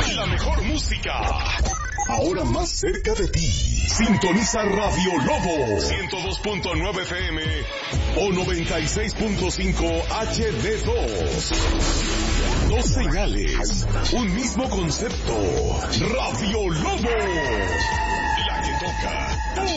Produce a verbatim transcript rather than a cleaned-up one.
La mejor música. Ahora más cerca de ti. Sintoniza Radio Lobo. ciento dos punto nueve F M o noventa y seis punto cinco H D dos. Dos señales. Un mismo concepto. Radio Lobo. La que toca.